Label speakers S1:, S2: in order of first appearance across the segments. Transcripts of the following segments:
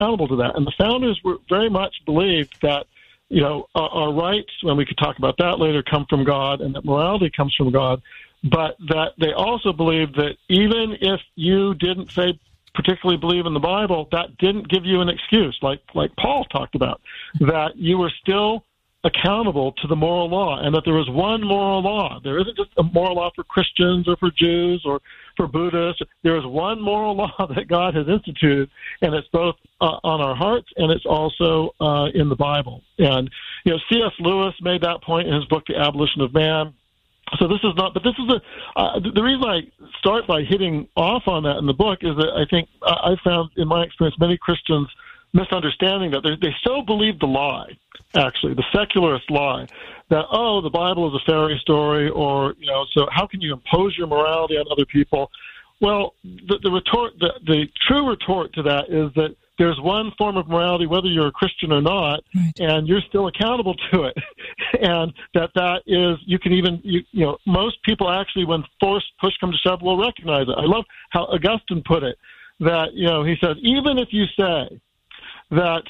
S1: accountable to that. And the founders were very much believed that, our rights, and we could talk about that later, come from God, and that morality comes from God, but that they also believed that even if you didn't say particularly believe in the Bible, that didn't give you an excuse, like Paul talked about, that you were still accountable to the moral law, and that there is one moral law. There isn't just a moral law for Christians or for Jews or for Buddhists. There is one moral law that God has instituted, and it's both on our hearts and it's also in the Bible. And C.S. Lewis made that point in his book, The Abolition of Man. So this is not, but this is the reason I start by hitting off on that in the book is that I think I found in my experience many Christians misunderstanding that they so believe the lie, actually, the secularist lie, that, the Bible is a fairy story, or, so how can you impose your morality on other people? Well, the true retort to that is that there's one form of morality, whether you're a Christian or not, right, and you're still accountable to it. And that is, you can even, most people actually, when push comes to shove, will recognize it. I love how Augustine put it, that, he says, even if you say that,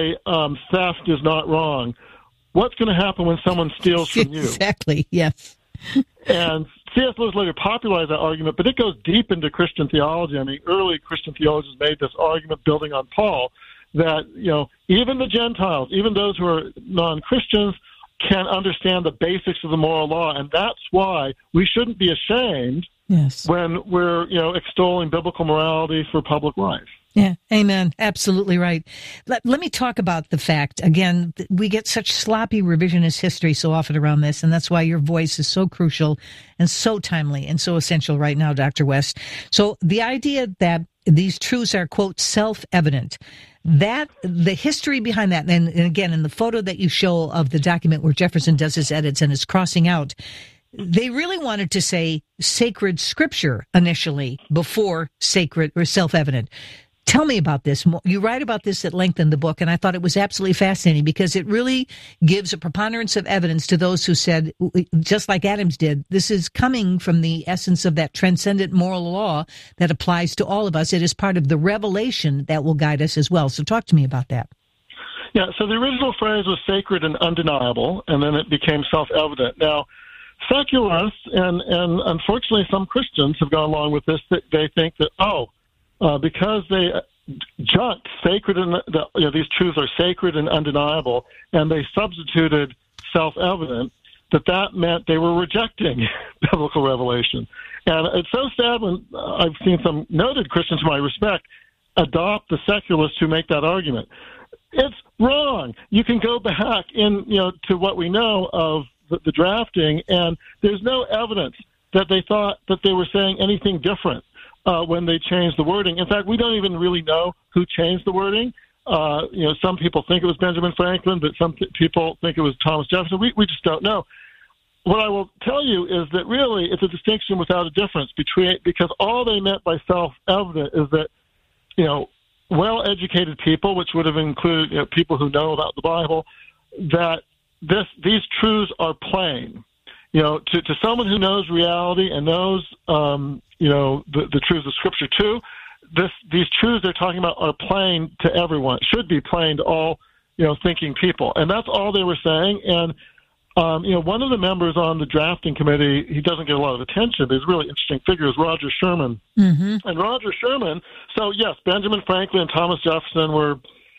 S1: theft is not wrong, what's going to happen when someone steals from you?
S2: Exactly, yes.
S1: And C.S. Lewis later popularized that argument, but it goes deep into Christian theology. I mean, early Christian theologians made this argument building on Paul that, even the Gentiles, even those who are non-Christians, can understand the basics of the moral law. And that's why we shouldn't be ashamed when we're, extolling biblical morality for public life.
S2: Yeah, amen. Absolutely right. Let me talk about the fact, again, we get such sloppy revisionist history so often around this, and that's why your voice is so crucial and so timely and so essential right now, Dr. West. So the idea that these truths are, quote, self-evident, that the history behind that, and again, in the photo that you show of the document where Jefferson does his edits and is crossing out, they really wanted to say sacred scripture initially before sacred or self-evident. Tell me about this. You write about this at length in the book, and I thought it was absolutely fascinating because it really gives a preponderance of evidence to those who said, just like Adams did, this is coming from the essence of that transcendent moral law that applies to all of us. It is part of the revelation that will guide us as well. So talk to me about that.
S1: Yeah, so the original phrase was sacred and undeniable, and then it became self-evident. Now, secularists and unfortunately some Christians have gone along with this. They think that, because they junked sacred and these truths are sacred and undeniable, and they substituted self-evident, that meant they were rejecting biblical revelation. And it's so sad when I've seen some noted Christians whom I respect adopt the secularists who make that argument. It's wrong. You can go back to what we know of the drafting, and there's no evidence that they thought that they were saying anything different when they changed the wording. In fact, we don't even really know who changed the wording. Some people think it was Benjamin Franklin, but some people think it was Thomas Jefferson. We just don't know. What I will tell you is that really it's a distinction without a difference because all they meant by self-evident is that, well-educated people, which would have included people who know about the Bible, that these truths are plain. To someone who knows reality and knows, the truths of Scripture too, these truths they're talking about are plain to everyone. It should be plain to all, thinking people. And that's all they were saying. And, one of the members on the drafting committee, he doesn't get a lot of attention, but he's a really interesting figure, is Roger Sherman.
S2: Mm-hmm.
S1: And Roger Sherman, so yes, Benjamin Franklin and Thomas Jefferson were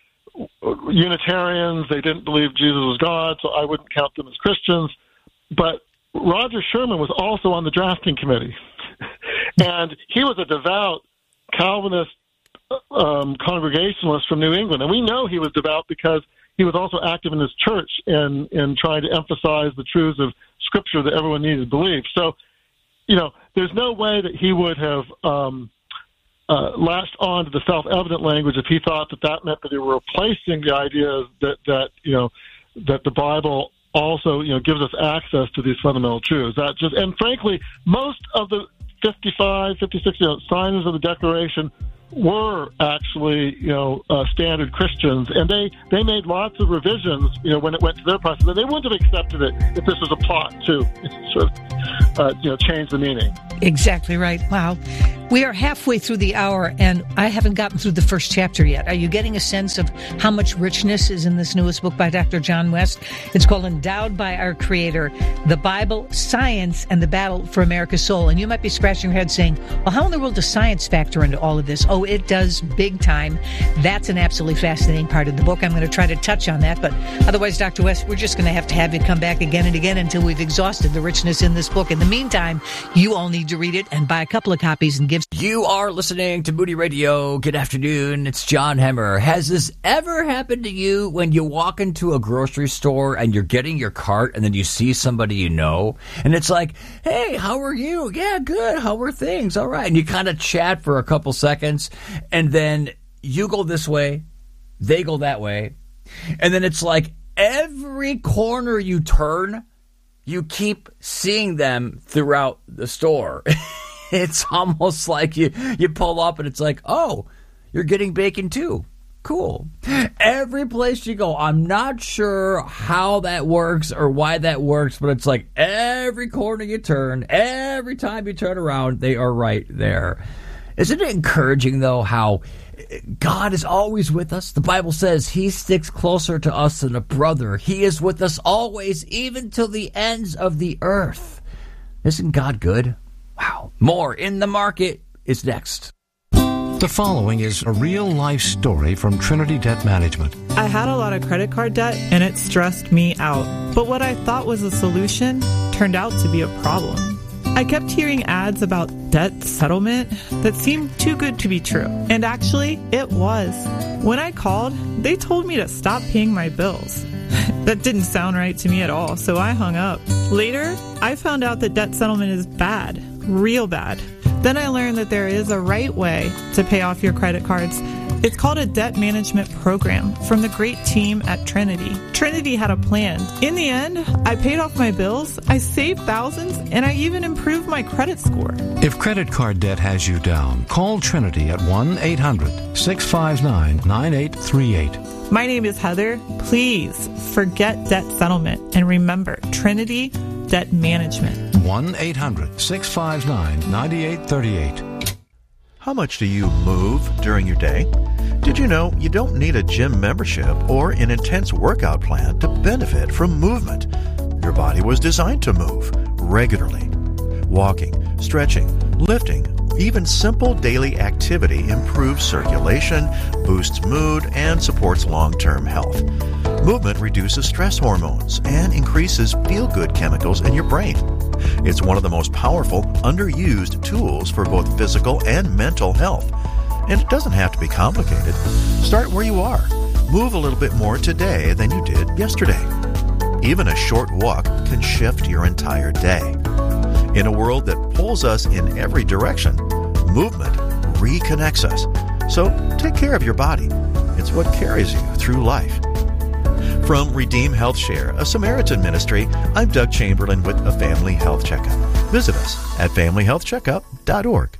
S1: Unitarians. They didn't believe Jesus was God, so I wouldn't count them as Christians. But Roger Sherman was also on the drafting committee, and he was a devout Calvinist congregationalist from New England. And we know he was devout because he was also active in his church in trying to emphasize the truths of Scripture that everyone needed to believe. So, there's no way that he would have latched on to the self-evident language if he thought that meant that they were replacing the ideas that the Bible also, gives us access to these fundamental truths. And frankly, most of the 55, 56, signers of the Declaration were actually, standard Christians, and they made lots of revisions, when it went to their process. They wouldn't have accepted it if this was a plot to sort of change the meaning.
S2: Exactly right. Wow. We are halfway through the hour, and I haven't gotten through the first chapter yet. Are you getting a sense of how much richness is in this newest book by Dr. John West? It's called Endowed by Our Creator, The Bible, Science, and the Battle for America's Soul. And you might be scratching your head saying, well, how in the world does science factor into all of this? Oh, it does big time. That's an absolutely fascinating part of the book. I'm going to try to touch on that. But otherwise, Dr. West, we're just going to have you come back again and again until we've exhausted the richness in this book. In the meantime, you all need to read it and buy a couple of copies and give.
S3: You are listening to Moody Radio. Good afternoon. It's John Hemmer. Has this ever happened to you when you walk into a grocery store and you're getting your cart and then you see somebody you know and it's like, hey, how are you? Yeah, good. How are things? All right. And you kind of chat for a couple seconds and then you go this way, they go that way. And then it's like every corner you turn, you keep seeing them throughout the store. It's almost like you pull up and it's like, oh, you're getting bacon too. Cool. Every place you go, I'm not sure how that works or why that works, but it's like every corner you turn, every time you turn around, they are right there. Isn't it encouraging, though, how God is always with us? The Bible says he sticks closer to us than a brother. He is with us always, even till the ends of the earth. Isn't God good? Wow. More In the Market is next.
S4: The following is a real-life story from Trinity Debt Management.
S5: I had a lot of credit card debt, and it stressed me out. But what I thought was a solution turned out to be a problem. I kept hearing ads about debt settlement that seemed too good to be true. And actually, it was. When I called, they told me to stop paying my bills. That didn't sound right to me at all, so I hung up. Later, I found out that debt settlement is bad. Real bad. Then I learned that there is a right way to pay off your credit cards. It's called a debt management program from the great team at Trinity. Trinity had a plan. In the end, I paid off my bills, I saved thousands, and I even improved my credit score.
S4: If credit card debt has you down, call Trinity at 1-800-659-9838.
S5: My name is Heather. Please forget debt settlement and remember Trinity Debt Management.
S4: 1-800-659-9838.
S6: How much do you move during your day? Did you know you don't need a gym membership or an intense workout plan to benefit from movement? Your body was designed to move regularly. Walking, stretching, lifting, even simple daily activity improves circulation, boosts mood, and supports long-term health. Movement reduces stress hormones and increases feel-good chemicals in your brain. It's one of the most powerful, underused tools for both physical and mental health. And it doesn't have to be complicated. Start where you are. Move a little bit more today than you did yesterday. Even a short walk can shift your entire day. In a world that pulls us in every direction, movement reconnects us. So take care of your body. It's what carries you through life. From Redeem Health Share, a Samaritan ministry, I'm Doug Chamberlain with a Family Health Checkup. Visit us at familyhealthcheckup.org.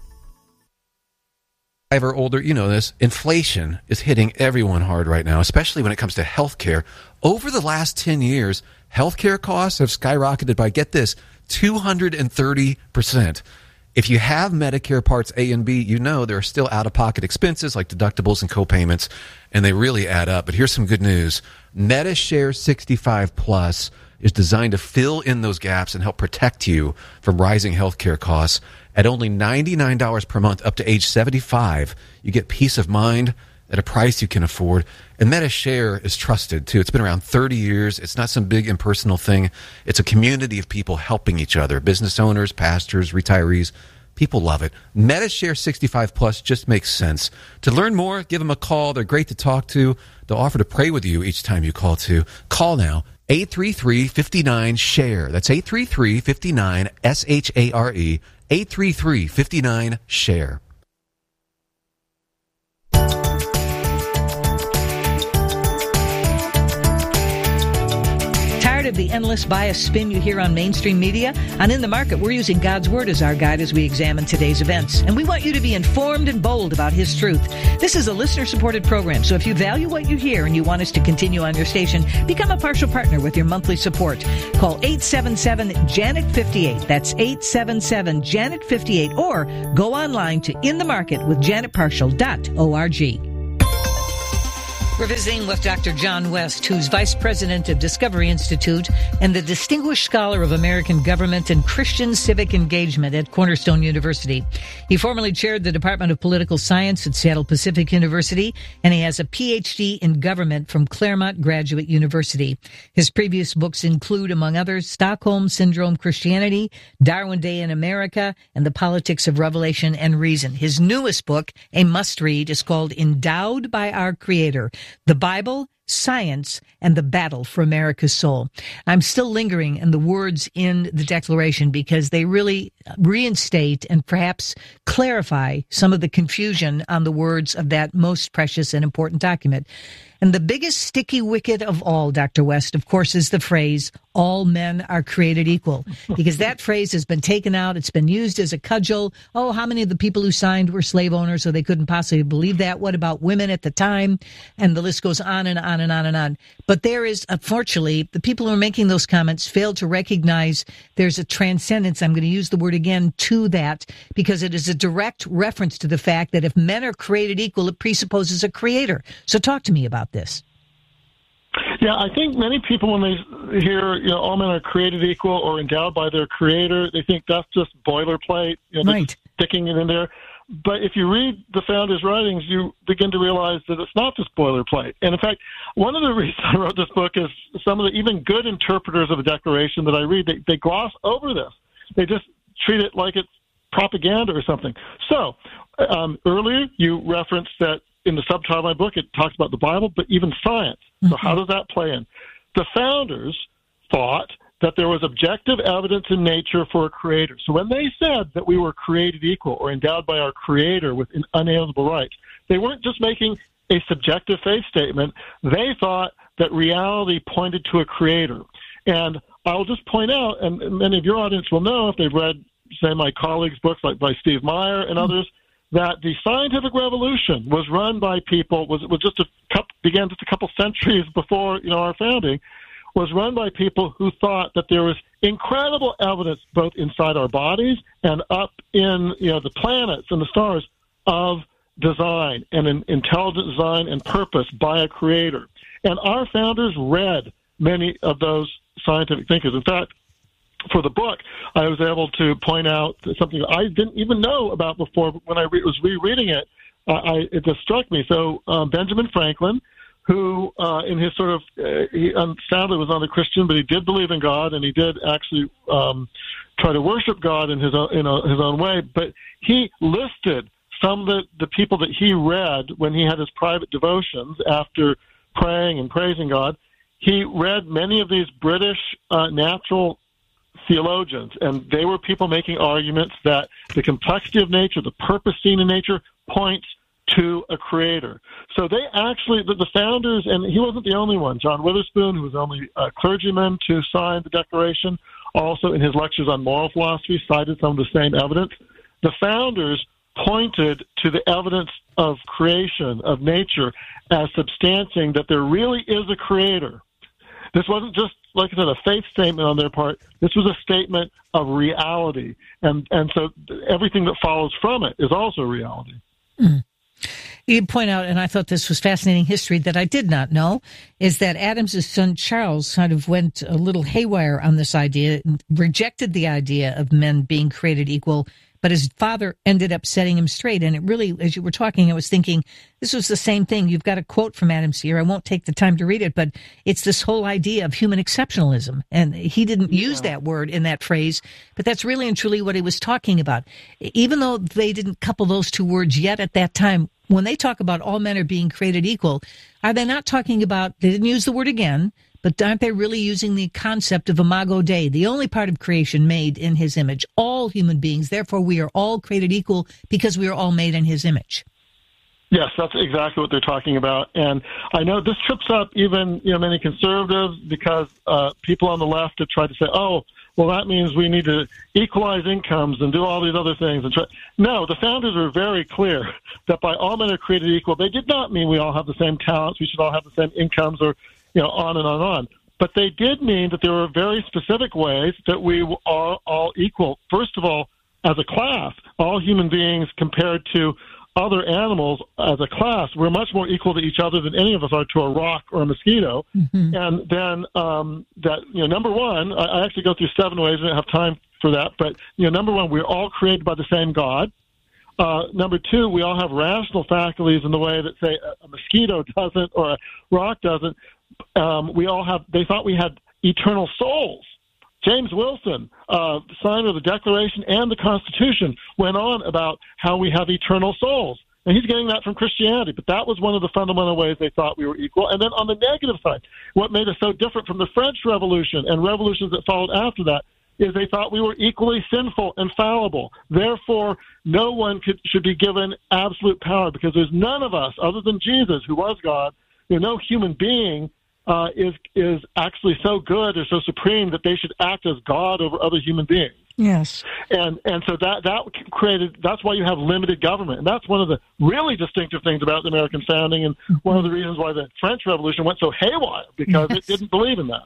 S7: Or older, you know this, inflation is hitting everyone hard right now, especially when it comes to healthcare. Over the last 10 years, healthcare costs have skyrocketed by, get this, 230%. If you have Medicare Parts A and B, you know there are still out-of-pocket expenses like deductibles and co-payments, and they really add up. But here's some good news. MediShare 65 Plus is designed to fill in those gaps and help protect you from rising healthcare costs. At only $99 per month up to age 75, you get peace of mind at a price you can afford. And MediShare is trusted, too. It's been around 30 years. It's not some big impersonal thing. It's a community of people helping each other, business owners, pastors, retirees. People love it. MediShare 65 Plus just makes sense. To learn more, give them a call. They're great to talk to. They'll offer to pray with you each time you call, too. Call now. 833-59-SHARE. That's 833-59-SHARE. 833-59-SHARE.
S2: Tired tired of the endless bias spin you hear on mainstream media? On In the Market, we're using God's Word as our guide as we examine today's events. And we want you to be informed and bold about His truth. This is a listener-supported program, so if you value what you hear and you want us to continue on your station, become a partial partner with your monthly support. Call 877-JANET-58. That's 877-JANET-58. Or go online to inthemarketwithjanetparshall.org. We're visiting with Dr. John West, who's Vice President of Discovery Institute and the Distinguished Scholar of American Government and Christian Civic Engagement at Cornerstone University. He formerly chaired the Department of Political Science at Seattle Pacific University, and he has a PhD in government from Claremont Graduate University. His previous books include, among others, Stockholm Syndrome Christianity, Darwin Day in America, and The Politics of Revelation and Reason. His newest book, a must-read, is called Endowed by Our Creator: The Bible, Science, and the Battle for America's Soul. I'm still lingering in the words in the Declaration because they really reinstate and perhaps clarify some of the confusion on the words of that most precious and important document. And the biggest sticky wicket of all, Dr. West, of course, is the phrase, all men are created equal, because that phrase has been taken out. It's been used as a cudgel. Oh, how many of the people who signed were slave owners, so they couldn't possibly believe that? What about women at the time? And the list goes on and on and on and on. But there is, unfortunately, the people who are making those comments fail to recognize there's a transcendence, I'm going to use the word again, to that, because it is a direct reference to the fact that if men are created equal, it presupposes a creator. So talk to me about this.
S1: Yeah, I think many people, when they hear, all men are created equal or endowed by their creator, they think that's just boilerplate,
S2: right,
S1: sticking it in there. But if you read the founders' writings, you begin to realize that it's not just boilerplate. And in fact, one of the reasons I wrote this book is some of the even good interpreters of the Declaration that I read, they gloss over this. They just treat it like it's propaganda or something. So earlier you referenced that in the subtitle of my book, it talks about the Bible, but even science. Mm-hmm. So how does that play in? The founders thought that there was objective evidence in nature for a creator. So when they said that we were created equal or endowed by our creator with unalienable rights, they weren't just making a subjective faith statement. They thought that reality pointed to a creator. And I'll just point out, and many of your audience will know if they've read, say, my colleagues' books like by Steve Meyer and others, that the scientific revolution was run by people, began just a couple centuries before our founding, was run by people who thought that there was incredible evidence both inside our bodies and up in the planets and the stars of design and an intelligent design and purpose by a creator. And our founders read many of those scientific thinkers. In fact, for the book, I was able to point out something that I didn't even know about before. When I was rereading it, it just struck me. So Benjamin Franklin, who in his sort of, he sadly was not a Christian, but he did believe in God, and he did actually try to worship God in his own way. But he listed some of the people that he read when he had his private devotions after praying and praising God. He read many of these British natural theologians, and they were people making arguments that the complexity of nature, the purpose seen in nature, points to a creator. So they actually, the founders, and he wasn't the only one. John Witherspoon, who was the only clergyman to sign the Declaration, also in his lectures on moral philosophy cited some of the same evidence. The founders pointed to the evidence of creation, of nature, as substantiating that there really is a creator. This wasn't just, like I said, a faith statement on their part. This was a statement of reality. And so everything that follows from it is also reality.
S2: Mm. You point out, and I thought this was fascinating history that I did not know, is that Adams' son Charles kind of went a little haywire on this idea, rejected the idea of men being created equal, but his father ended up setting him straight. And it really, as you were talking, I was thinking, this was the same thing. You've got a quote from Adams here. I won't take the time to read it, but it's this whole idea of human exceptionalism. And he didn't use that word in that phrase, but that's really and truly what he was talking about. Even though they didn't couple those two words yet at that time, when they talk about all men are being created equal, are they not talking about, they didn't use the word again, but aren't they really using the concept of imago Dei, the only part of creation made in his image? All human beings, therefore we are all created equal because we are all made in his image.
S1: Yes, that's exactly what they're talking about. And I know this trips up even many conservatives because people on the left have tried to say, oh, well, that means we need to equalize incomes and do all these other things. No, the founders were very clear that by all men are created equal, they did not mean we all have the same talents, we should all have the same incomes, or on and on and on. But they did mean that there were very specific ways that we are all equal. First of all, as a class, all human beings compared to other animals as a class, we're much more equal to each other than any of us are to a rock or a mosquito. Mm-hmm. And then number one, I actually go through 7 ways. I don't have time for that. But, number one, we're all created by the same God. Number 2, we all have rational faculties in the way that, say, a mosquito doesn't or a rock doesn't. They thought we had eternal souls. James Wilson, signer of the Declaration and the Constitution, went on about how we have eternal souls. And he's getting that from Christianity, but that was one of the fundamental ways they thought we were equal. And then on the negative side, what made us so different from the French Revolution and revolutions that followed after that is they thought we were equally sinful and fallible. Therefore, no one should be given absolute power because there's none of us, other than Jesus, who was God, no human being is actually so good or so supreme that they should act as God over other human beings.
S2: Yes.
S1: And so that's why you have limited government. And that's one of the really distinctive things about the American founding and one of the reasons why the French Revolution went so haywire, because it didn't believe in that.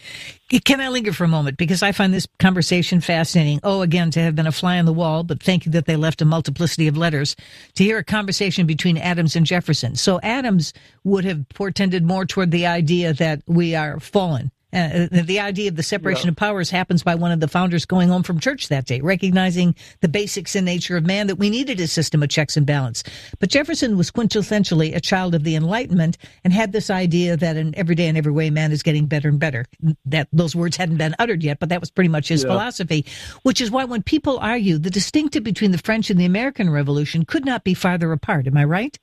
S2: Can I linger for a moment? Because I find this conversation fascinating. Oh, again, to have been a fly on the wall, but thank you that they left a multiplicity of letters to hear a conversation between Adams and Jefferson. So Adams would have portended more toward the idea that we are fallen. The idea of the separation of powers happens by one of the founders going home from church that day, recognizing the basics in nature of man, that we needed a system of checks and balance. But Jefferson was quintessentially a child of the Enlightenment and had this idea that in every day and every way, man is getting better and better. That those words hadn't been uttered yet, but that was pretty much his philosophy, which is why when people argue the distinctive between the French and the American Revolution could not be farther apart. Am I right?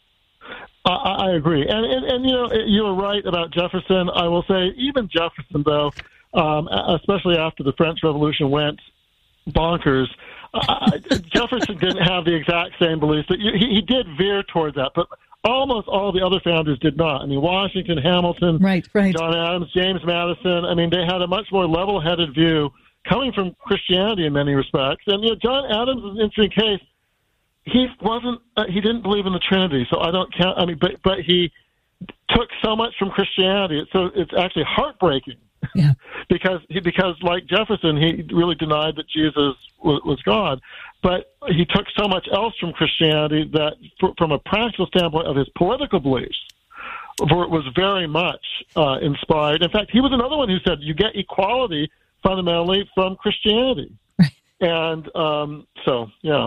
S1: I agree. And you were right about Jefferson. I will say even Jefferson, though, especially after the French Revolution went bonkers, Jefferson didn't have the exact same beliefs. He did veer towards that, but almost all the other founders did not. I mean, Washington, Hamilton,
S2: right.
S1: John Adams, James Madison. I mean, they had a much more level-headed view coming from Christianity in many respects. And, John Adams is an interesting case. He wasn't. He didn't believe in the Trinity, so I don't count. I mean, but he took so much from Christianity, so it's actually heartbreaking.
S2: Yeah.
S1: because like Jefferson, he really denied that Jesus was God, but he took so much else from Christianity that, from a practical standpoint of his political beliefs, was very much inspired. In fact, he was another one who said you get equality fundamentally from Christianity, and so yeah.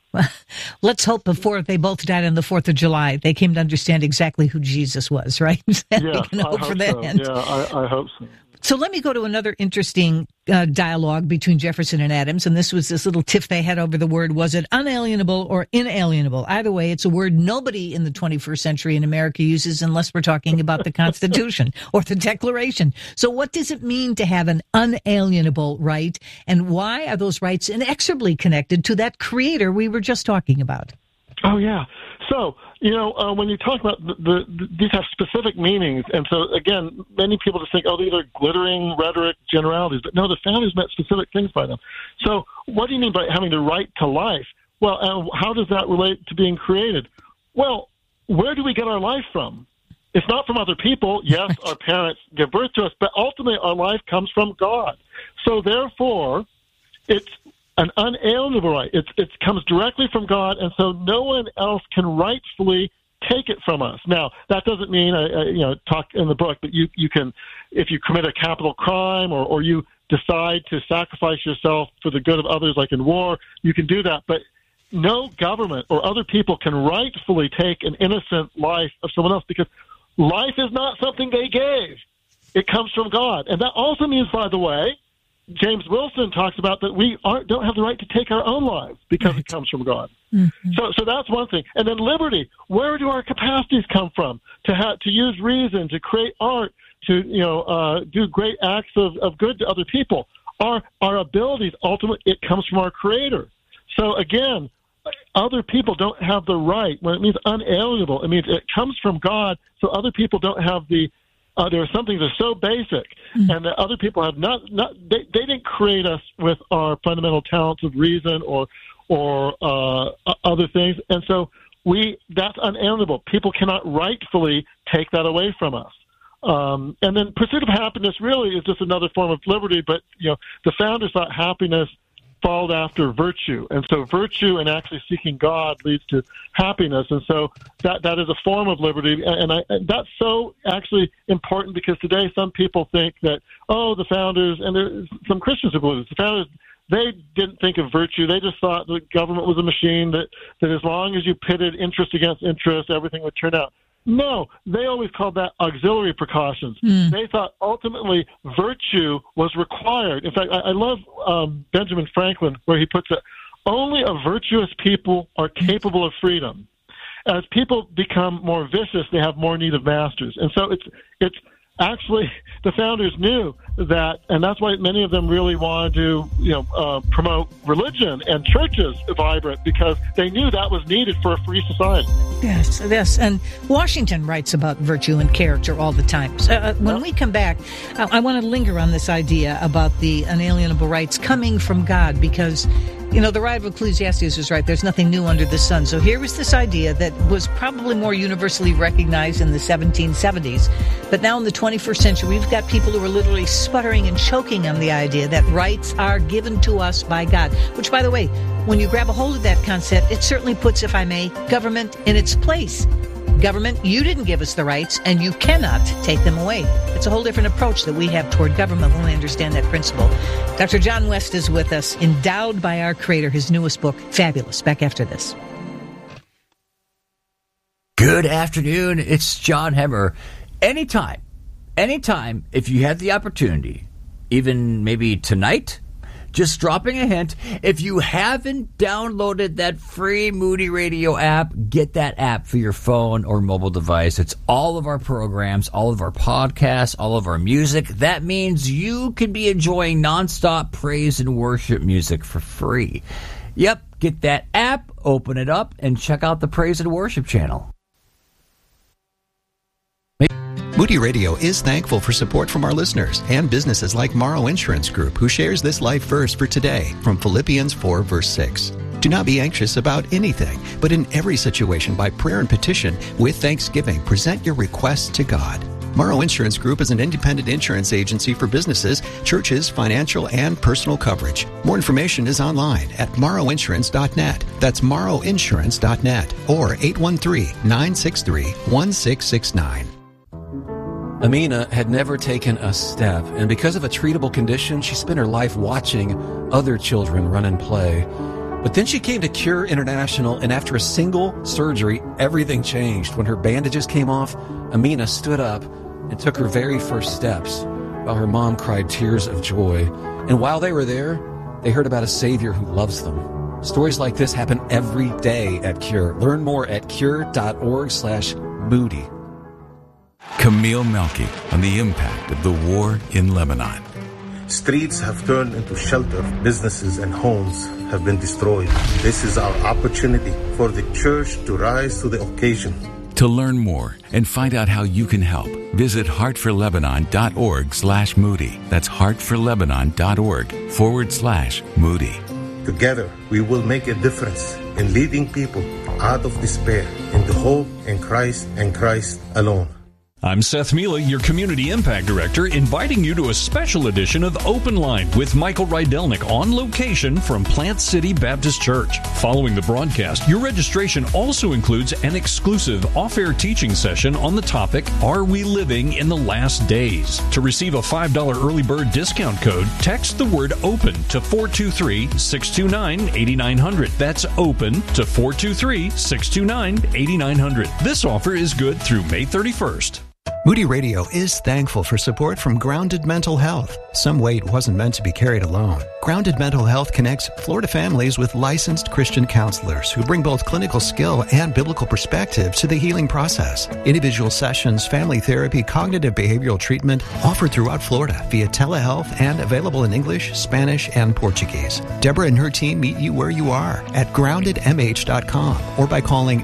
S2: Let's hope before they both died on the 4th of July, they came to understand exactly who Jesus was, right?
S1: Yes,
S2: I hope for that.
S1: So. Yeah, I hope so.
S2: So let me go to another interesting dialogue between Jefferson and Adams, and this was this little tiff they had over the word, was it unalienable or inalienable? Either way, it's a word nobody in the 21st century in America uses unless we're talking about the Constitution or the Declaration. So what does it mean to have an unalienable right, and why are those rights inexorably connected to that creator we were just talking about?
S1: Oh, yeah. So, when you talk about these have specific meanings, and so, again, many people just think, these are glittering rhetoric generalities, but no, the founders meant specific things by them. So what do you mean by having the right to life? Well, how does that relate to being created? Well, where do we get our life from? It's not from other people. Yes, our parents give birth to us, but ultimately our life comes from God. So therefore, it's an unalienable right. It comes directly from God, and so no one else can rightfully take it from us. Now, that doesn't mean, talk in the book, but you can, if you commit a capital crime or you decide to sacrifice yourself for the good of others, like in war, you can do that. But no government or other people can rightfully take an innocent life of someone else, because life is not something they gave. It comes from God. And that also means, by the way, James Wilson talks about that we don't have the right to take our own lives because it comes from God. Mm-hmm. So that's one thing. And then liberty. Where do our capacities come from to use reason, to create art, to do great acts of good to other people? Our abilities, ultimately, it comes from our Creator. So again, other people don't have the right. When it means unalienable, it means it comes from God, so other people don't have the. There are some things that are so basic, and that other people have not. They didn't create us with our fundamental talents of reason or other things, and so that's unalienable. People cannot rightfully take that away from us. And then pursuit of happiness really is just another form of liberty, but the founders thought happiness followed after virtue, and so virtue and actually seeking God leads to happiness, and so that is a form of liberty, and that's so actually important because today some people think that the founders, and there's some Christians who believe this, the founders, they didn't think of virtue. They just thought the government was a machine that as long as you pitted interest against interest, everything would turn out. No, they always called that auxiliary precautions. They thought ultimately virtue was required. In fact, I love Benjamin Franklin where he puts it, only a virtuous people are capable of freedom. As people become more vicious, they have more need of masters. And so it's actually, the founders knew that, and that's why many of them really wanted to promote religion and churches vibrant, because they knew that was needed for a free society.
S2: Yes, and Washington writes about virtue and character all the time. So, when we come back, I want to linger on this idea about the unalienable rights coming from God, because the writer of Ecclesiastes is right. There's nothing new under the sun. So here was this idea that was probably more universally recognized in the 1770s. But now in the 21st century, we've got people who are literally sputtering and choking on the idea that rights are given to us by God. Which, by the way, when you grab a hold of that concept, it certainly puts, if I may, government in its place. Government, you didn't give us the rights, and you cannot take them away. It's a whole different approach that we have toward government when we understand that principle. Dr. John West is with us, endowed by our Creator, his newest book, fabulous. Back after this.
S3: Good afternoon. It's John Hemmer. Anytime, if you have the opportunity, even maybe tonight, just dropping a hint, if you haven't downloaded that free Moody Radio app, get that app for your phone or mobile device. It's all of our programs, all of our podcasts, all of our music. That means you can be enjoying nonstop praise and worship music for free. Yep, get that app, open it up, and check out the Praise and Worship channel.
S8: Moody Radio is thankful for support from our listeners and businesses like Morrow Insurance Group, who shares this life verse for today from Philippians 4, verse 6. Do not be anxious about anything, but in every situation, by prayer and petition, with thanksgiving, present your requests to God. Morrow Insurance Group is an independent insurance agency for businesses, churches, financial, and personal coverage. More information is online at morrowinsurance.net. That's morrowinsurance.net or 813-963-1669.
S7: Amina had never taken a step, and because of a treatable condition, she spent her life watching other children run and play. But then she came to Cure International, and after a single surgery, everything changed. When her bandages came off, Amina stood up and took her very first steps, while her mom cried tears of joy. And while they were there, they heard about a Savior who loves them. Stories like this happen every day at Cure. Learn more at cure.org/Moody.
S9: Camille Melky on the impact of the war in Lebanon.
S10: Streets have turned into shelter. Businesses and homes have been destroyed. This is our opportunity for the church to rise to the occasion.
S9: To learn more and find out how you can help, visit heartforlebanon.org/Moody. That's heartforlebanon.org/Moody.
S10: Together, we will make a difference in leading people out of despair into hope in Christ and Christ alone.
S11: I'm Seth Mila, your Community Impact Director, inviting you to a special edition of Open Line with Michael Rydelnik on location from Plant City Baptist Church. Following the broadcast, your registration also includes an exclusive off-air teaching session on the topic, Are We Living in the Last Days? To receive a $5 early bird discount code, text the word OPEN to 423-629-8900. That's OPEN to 423-629-8900. This offer is good through May 31st.
S8: Moody Radio is thankful for support from Grounded Mental Health. Some weight wasn't meant to be carried alone. Grounded Mental Health connects Florida families with licensed Christian counselors who bring both clinical skill and biblical perspective to the healing process. Individual sessions, family therapy, cognitive behavioral treatment offered throughout Florida via telehealth and available in English, Spanish, and Portuguese. Deborah and her team meet you where you are at groundedmh.com or by calling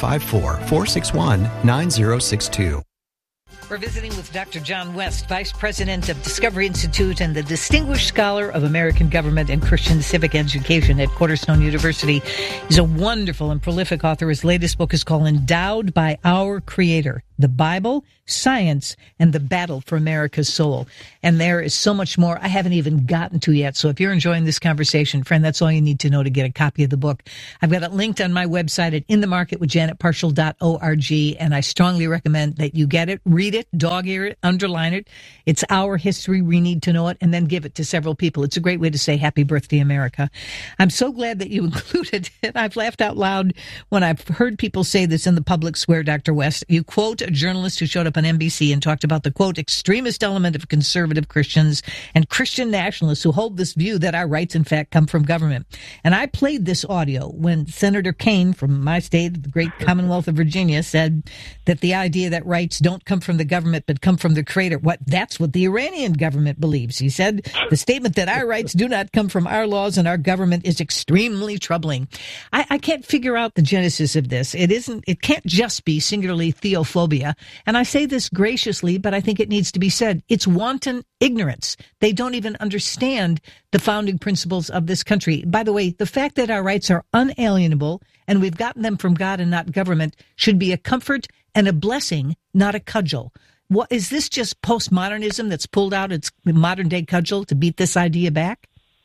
S8: 954-461-9062.
S2: We're visiting with Dr. John West, Vice President of Discovery Institute and the Distinguished Scholar of American Government and Christian Civic Education at Cornerstone University. He's a wonderful and prolific author. His latest book is called Endowed by Our Creator, the Bible, Science, and the Battle for America's Soul. And there is so much more I haven't even gotten to yet. So if you're enjoying this conversation, friend, that's all you need to know to get a copy of the book. I've got it linked on my website at inthemarketwithjanetparshall.org, and I strongly recommend that you get it, read it, dog-ear it, underline it. It's our history. We need to know it, and then give it to several people. It's a great way to say happy birthday, America. I'm so glad that you included it. I've laughed out loud when I've heard people say this in the public square, Dr. West. You quote a journalist who showed up on NBC and talked about the, quote, extremist element of conservative Christians and Christian nationalists who hold this view that our rights, in fact, come from government. And I played this audio when Senator Kaine from my state, the great Commonwealth of Virginia, said that the idea that rights don't come from the government but come from the Creator, that's what the Iranian government believes. He said the statement that our rights do not come from our laws and our government is extremely troubling. I can't figure out the genesis of this. It can't just be singularly theophobia. And I say this graciously, but I think it needs to be said. It's wanton ignorance. They don't even understand the founding principles of this country. By the way, the fact that our rights are unalienable and we've gotten them from God and not government should be a comfort and a blessing, not a cudgel. What is this, just postmodernism that's pulled out its modern-day cudgel to beat this idea back?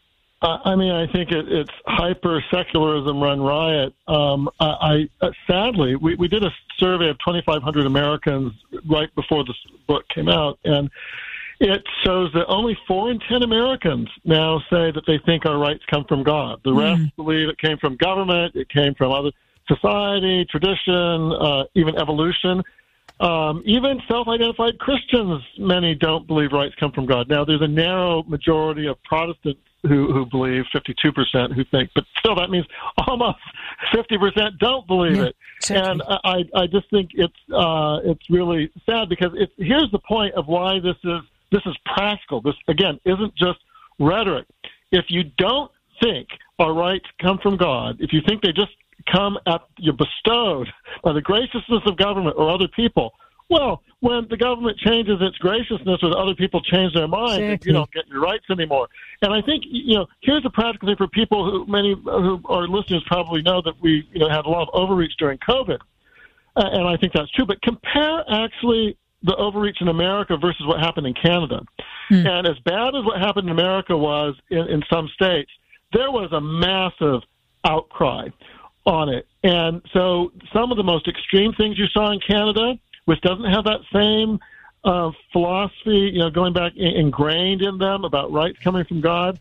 S1: I think it's hyper-secularism run riot. Sadly, we did a survey of 2,500 Americans right before this book came out, and it shows that only 4 in 10 Americans now say that they think our rights come from God. The rest believe it came from government, it came from other society, tradition, even evolution. Even self-identified Christians, many don't believe rights come from God. Now, there's a narrow majority of Protestants who believe, 52% who think, but still that means almost 50% don't believe it. Exactly. And I just think it's really sad because here's the point of why this is practical. This, again, isn't just rhetoric. If you don't think our rights come from God, if you think they just you're bestowed by the graciousness of government or other people, well, when the government changes its graciousness or other people change their mind, exactly, you don't get your rights anymore. And I think, here's a practical thing for people many who are listeners probably know that we, had a lot of overreach during COVID. And I think that's true. But compare actually the overreach in America versus what happened in Canada. And as bad as what happened in America was in some states, there was a massive outcry on it. And so some of the most extreme things you saw in Canada, which doesn't have that same philosophy, going back ingrained in them about rights coming from God,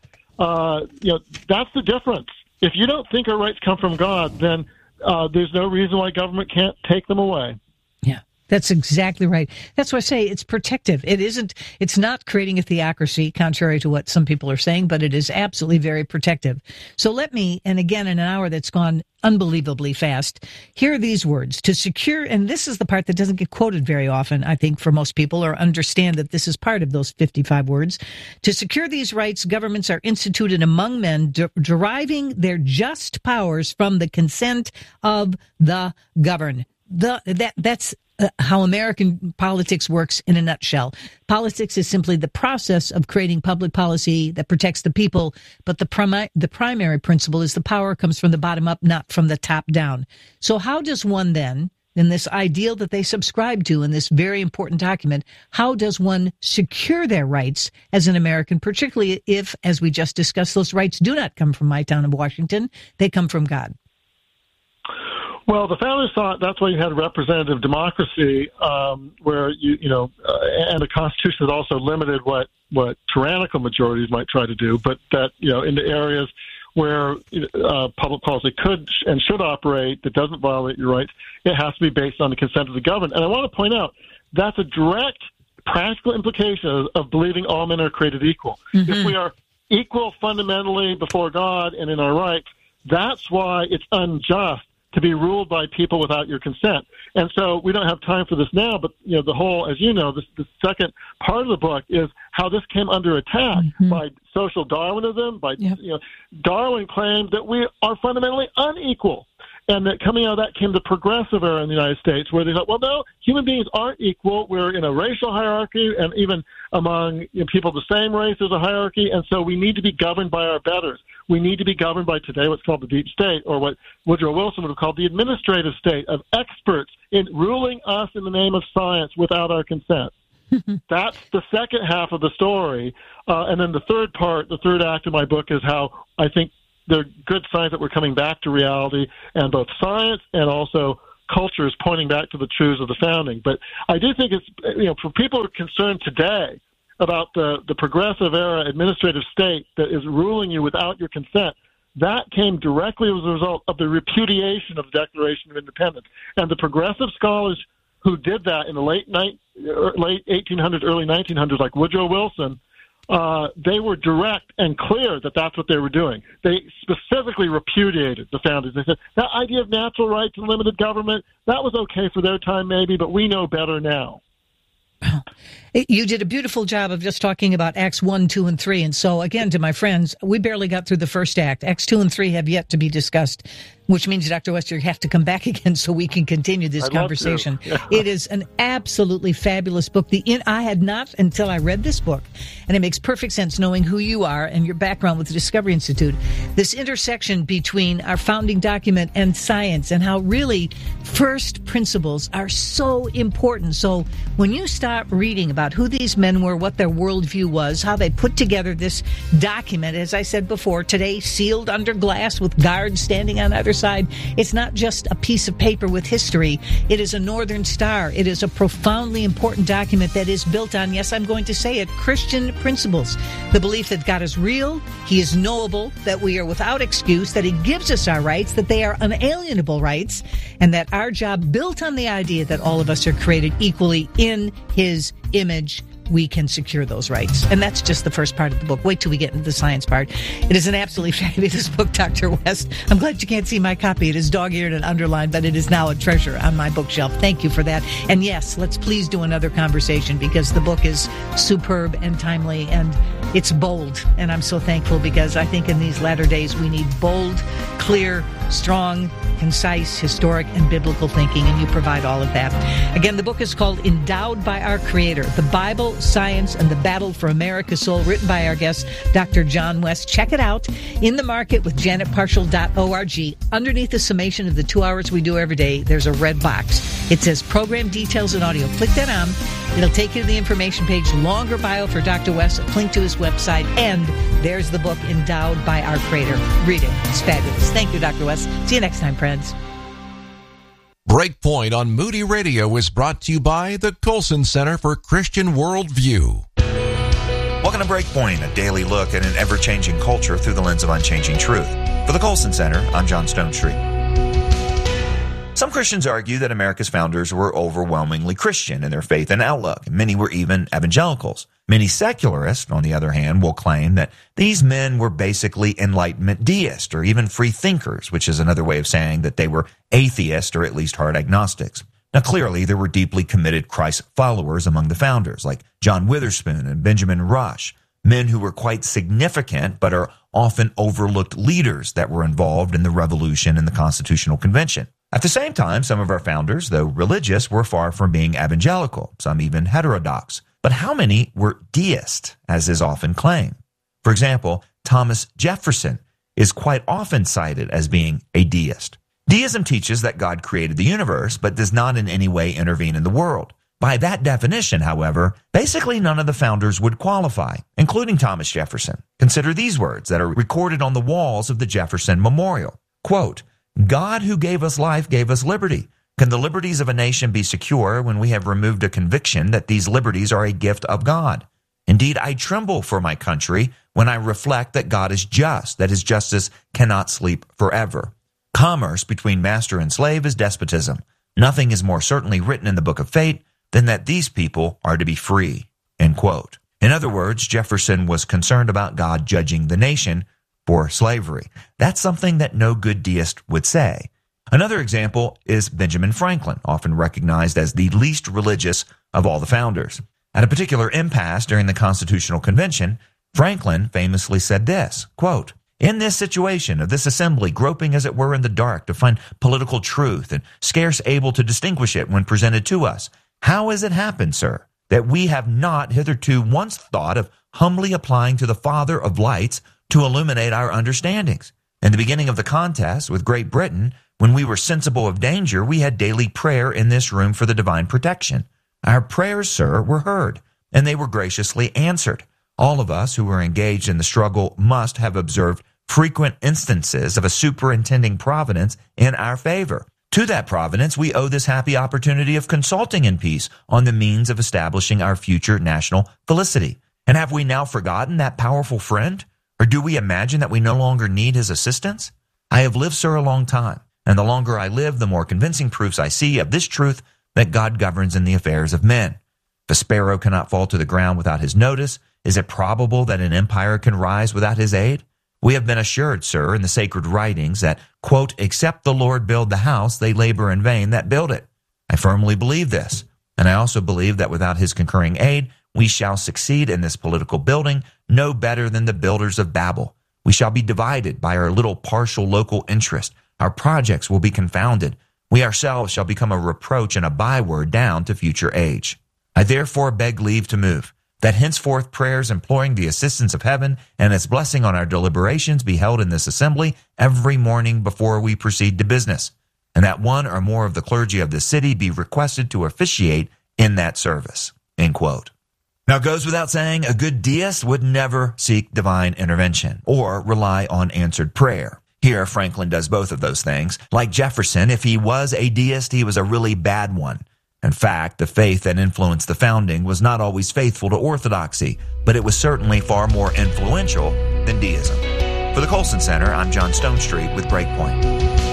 S1: that's the difference. If you don't think our rights come from God, then there's no reason why government can't take them away.
S2: Yeah. That's exactly right. That's why I say it's protective. It's not creating a theocracy, contrary to what some people are saying, but it is absolutely very protective. So let me, and again, in an hour that's gone unbelievably fast, hear these words. To secure, and this is the part that doesn't get quoted very often, I think, for most people, or understand that this is part of those 55 words. To secure these rights, governments are instituted among men, deriving their just powers from the consent of the governed. That's how American politics works in a nutshell. Politics is simply the process of creating public policy that protects the people, but the primary principle is the power comes from the bottom up, not from the top down. So how does one then, in this ideal that they subscribe to in this very important document, how does one secure their rights as an American, particularly if, as we just discussed, those rights do not come from my town of Washington, they come from God?
S1: Well, the founders thought that's why you had representative democracy, where and the Constitution has also limited what tyrannical majorities might try to do, but that in the areas where public policy could and should operate that doesn't violate your rights, it has to be based on the consent of the governed. And I want to point out that's a direct practical implication of believing all men are created equal.
S2: Mm-hmm.
S1: If we are equal fundamentally before God and in our rights, that's why it's unjust to be ruled by people without your consent. And so we don't have time for this now, but the whole, as you know, the second part of the book is how this came under attack by social Darwinism. Darwin claimed that we are fundamentally unequal. And that coming out of that came the progressive era in the United States, where they thought, well, no, human beings aren't equal. We're in a racial hierarchy, and even among people of the same race, there's a hierarchy, and so we need to be governed by our betters. We need to be governed by today what's called the deep state, or what Woodrow Wilson would have called the administrative state of experts in ruling us in the name of science without our consent. That's the second half of the story. And then the third part, the third act of my book is how I think there are good signs that we're coming back to reality, and both science and also culture is pointing back to the truths of the founding. But I do think it's, for people who are concerned today about the progressive era administrative state that is ruling you without your consent, that came directly as a result of the repudiation of the Declaration of Independence. And the progressive scholars who did that in the late 1800s, early 1900s, like Woodrow Wilson, they were direct and clear that that's what they were doing. They specifically repudiated the founders. They said that idea of natural rights and limited government, that was okay for their time maybe, but we know better now.
S2: You did a beautiful job of just talking about Acts 1, 2, and 3. And so, again, to my friends, we barely got through the first act. Acts 2 and 3 have yet to be discussed, which means, Dr. West, you have to come back again so we can continue this conversation. It is an absolutely fabulous book. I had not until I read this book, and it makes perfect sense knowing who you are and your background with the Discovery Institute, this intersection between our founding document and science, and how really first principles are so important. So when you start reading about who these men were, what their worldview was, how they put together this document, as I said before, today sealed under glass with guards standing on either side, it's not just a piece of paper with history. It is a Northern Star. It is a profoundly important document that is built on, yes, I'm going to say it, Christian principles. The belief that God is real, He is knowable, that we are without excuse, that He gives us our rights, that they are unalienable rights, and that our job, built on the idea that all of us are created equally in His image, we can secure those rights. And that's just the first part of the book. Wait till we get into the science part. It is an absolutely fabulous book, Dr. West. I'm glad you can't see my copy. It is dog-eared and underlined, but it is now a treasure on my bookshelf. Thank you for that. And yes, let's please do another conversation, because the book is superb and timely, and it's bold. And I'm so thankful, because I think in these latter days we need bold, clear, strong, concise, historic, and biblical thinking, and you provide all of that. Again, the book is called Endowed by Our Creator, The Bible, Science, and the Battle for America's Soul, written by our guest, Dr. John West. Check it out in the market with janetparshall.org. Underneath the summation of the 2 hours we do every day, there's a red box. It says Program Details and Audio. Click that on. It'll take you to the information page, longer bio for Dr. West, a link to his website, and there's the book, Endowed by Our Creator. Read it. It's fabulous. Thank you, Dr. West. See you next time, friends.
S4: Breakpoint on Moody Radio is brought to you by the Colson Center for Christian Worldview.
S12: Welcome to Breakpoint, a daily look at an ever-changing culture through the lens of unchanging truth. For the Colson Center, I'm John Stonestreet. Some Christians argue that America's founders were overwhelmingly Christian in their faith and outlook. Many were even evangelicals. Many secularists, on the other hand, will claim that these men were basically Enlightenment deists or even free thinkers, which is another way of saying that they were atheists or at least hard agnostics. Now, clearly, there were deeply committed Christ followers among the founders, like John Witherspoon and Benjamin Rush, men who were quite significant but are often overlooked leaders that were involved in the Revolution and the Constitutional Convention. At the same time, some of our founders, though religious, were far from being evangelical, some even heterodox. But how many were deist, as is often claimed? For example, Thomas Jefferson is quite often cited as being a deist. Deism teaches that God created the universe, but does not in any way intervene in the world. By that definition, however, basically none of the founders would qualify, including Thomas Jefferson. Consider these words that are recorded on the walls of the Jefferson Memorial. Quote, God who gave us life gave us liberty. Can the liberties of a nation be secure when we have removed a conviction that these liberties are a gift of God? Indeed, I tremble for my country when I reflect that God is just, that his justice cannot sleep forever. Commerce between master and slave is despotism. Nothing is more certainly written in the book of fate. than that these people are to be free." End quote. In other words, Jefferson was concerned about God judging the nation for slavery. That's something that no good deist would say. Another example is Benjamin Franklin, often recognized as the least religious of all the founders. At a particular impasse during the Constitutional Convention, Franklin famously said this, quote, "In this situation of this assembly, groping as it were in the dark to find political truth and scarce able to distinguish it when presented to us, how has it happened, sir, that we have not hitherto once thought of humbly applying to the Father of lights to illuminate our understandings? In the beginning of the contest with Great Britain, when we were sensible of danger, we had daily prayer in this room for the divine protection. Our prayers, sir, were heard, and they were graciously answered. All of us who were engaged in the struggle must have observed frequent instances of a superintending providence in our favor. To that providence, we owe this happy opportunity of consulting in peace on the means of establishing our future national felicity. And have we now forgotten that powerful friend? Or do we imagine that we no longer need his assistance? I have lived, sir, a long time, and the longer I live, the more convincing proofs I see of this truth that God governs in the affairs of men. If a sparrow cannot fall to the ground without his notice, is it probable that an empire can rise without his aid? We have been assured, sir, in the sacred writings that, quote, except the Lord build the house, they labor in vain that build it. I firmly believe this, and I also believe that without his concurring aid, we shall succeed in this political building no better than the builders of Babel. We shall be divided by our little partial local interest. Our projects will be confounded. We ourselves shall become a reproach and a byword down to future age. I therefore beg leave to move that henceforth prayers imploring the assistance of heaven and its blessing on our deliberations be held in this assembly every morning before we proceed to business, and that one or more of the clergy of the city be requested to officiate in that service." End quote. Now, it goes without saying, a good deist would never seek divine intervention or rely on answered prayer. Here, Franklin does both of those things. Like Jefferson, if he was a deist, he was a really bad one. In fact, the faith that influenced the founding was not always faithful to orthodoxy, but it was certainly far more influential than deism. For the Colson Center, I'm John Stonestreet with Breakpoint.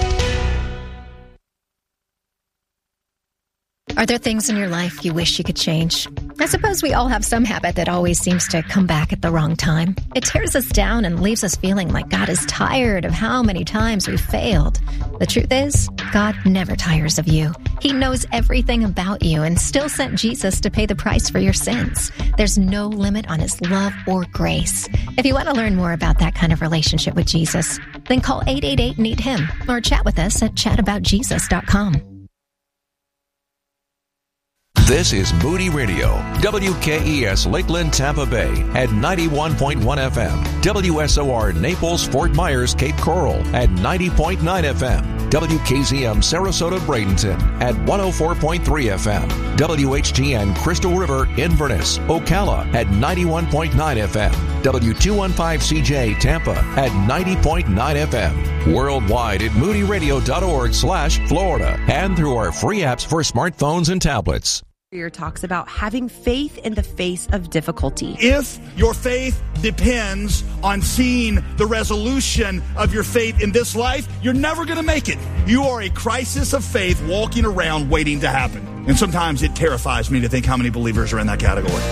S13: Are there things in your life you wish you could change? I suppose we all have some habit that always seems to come back at the wrong time. It tears us down and leaves us feeling like God is tired of how many times we've failed. The truth is, God never tires of you. He knows everything about you and still sent Jesus to pay the price for your sins. There's no limit on his love or grace. If you want to learn more about that kind of relationship with Jesus, then call 888-NEED-HIM or chat with us at chataboutjesus.com.
S4: This is Moody Radio, WKES Lakeland, Tampa Bay at 91.1 FM, WSOR Naples, Fort Myers, Cape Coral at 90.9 FM, WKZM Sarasota, Bradenton at 104.3 FM, WHTN Crystal River, Inverness, Ocala at 91.9 FM, W215CJ Tampa at 90.9 FM, worldwide at moodyradio.org/Florida, and through our free apps for smartphones and tablets.
S14: Talks about having faith in the face of difficulty.
S15: If your faith depends on seeing the resolution of your faith in this life, you're never going to make it. You are a crisis of faith walking around waiting to happen. And sometimes it terrifies me to think how many believers are in that category.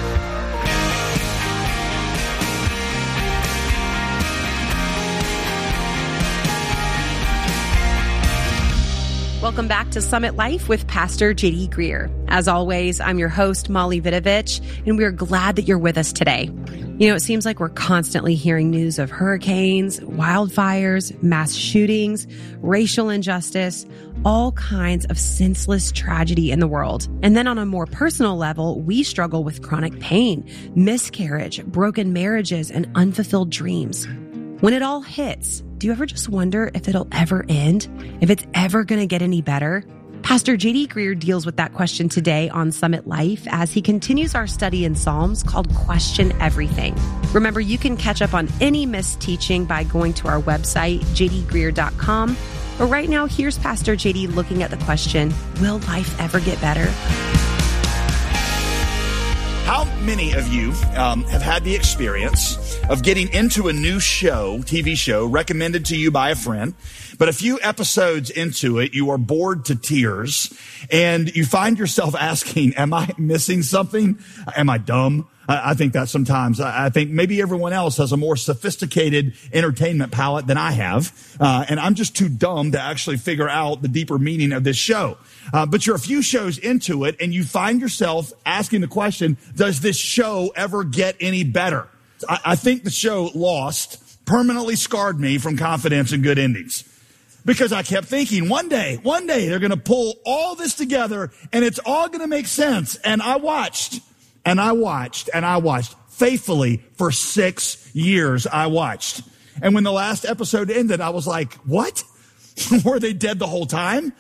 S14: Welcome back to Summit Life with Pastor J.D. Greer. As always, I'm your host, Molly Vidovich, and we're glad that you're with us today. You know, it seems like we're constantly hearing news of hurricanes, wildfires, mass shootings, racial injustice, all kinds of senseless tragedy in the world. And then on a more personal level, we struggle with chronic pain, miscarriage, broken marriages, and unfulfilled dreams. When it all hits, do you ever just wonder if it'll ever end? If it's ever going to get any better? Pastor J.D. Greer deals with that question today on Summit Life as he continues our study in Psalms called Question Everything. Remember, you can catch up on any missed teaching by going to our website, jddgreer.com. But right now, here's Pastor J.D. looking at the question, will life ever get better?
S15: How many of you have had the experience of getting into a new show, TV show, recommended to you by a friend, but a few episodes into it, you are bored to tears, and you find yourself asking, am I missing something? Am I dumb? I think that sometimes. I think maybe everyone else has a more sophisticated entertainment palette than I have, and I'm just too dumb to actually figure out the deeper meaning of this show. But you're a few shows into it, and you find yourself asking the question, does this show ever get any better? I think the show Lost permanently scarred me from confidence in good endings. Because I kept thinking, one day, they're going to pull all this together, and it's all going to make sense. And I watched faithfully for 6 years. I watched. And when the last episode ended, I was like, what? Were they dead the whole time?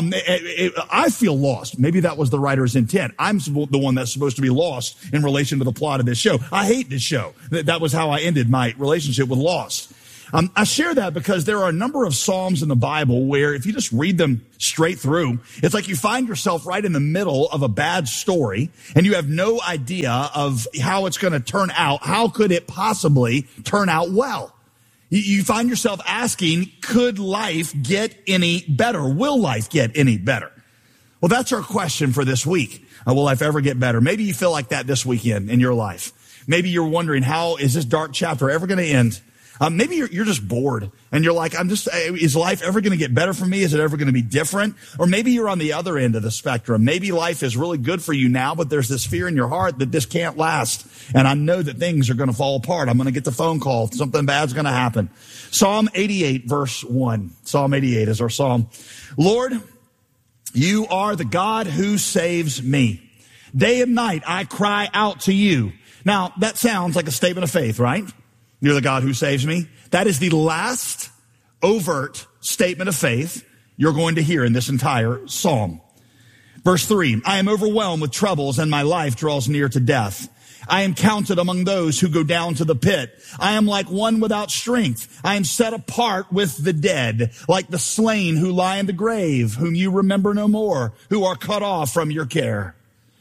S15: I feel lost. Maybe that was the writer's intent. I'm the one that's supposed to be lost in relation to the plot of this show. I hate this show. That was how I ended my relationship with Lost. I share that because there are a number of Psalms in the Bible where if you just read them straight through, it's like you find yourself right in the middle of a bad story and you have no idea of how it's going to turn out. How could it possibly turn out well? You find yourself asking, could life get any better? Will life get any better? Well, that's our question for this week. Will life ever get better? Maybe you feel like that this weekend in your life. Maybe you're wondering, how is this dark chapter ever going to end? Maybe you're just bored and you're like, is life ever going to get better for me? Is it ever going to be different? Or maybe you're on the other end of the spectrum. Maybe life is really good for you now, but there's this fear in your heart that this can't last. And I know that things are going to fall apart. I'm going to get the phone call. Something bad's going to happen. Psalm 88, verse 1. Psalm 88 is our psalm. Lord, you are the God who saves me. Day and night I cry out to you. Now, that sounds like a statement of faith, right? You're the God who saves me. That is the last overt statement of faith you're going to hear in this entire psalm. Verse 3, I am overwhelmed with troubles and my life draws near to death. I am counted among those who go down to the pit. I am like one without strength. I am set apart with the dead, like the slain who lie in the grave, whom you remember no more, who are cut off from your care.